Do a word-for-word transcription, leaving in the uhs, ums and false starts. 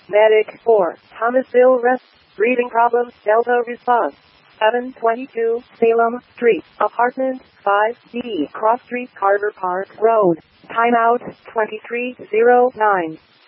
Medic four, Thomasville Rest. Breathing problems, Delta response. seven twenty-two Salem Street, Apartment five D, Cross Street, Carver Park Road. Timeout twenty-three oh nine.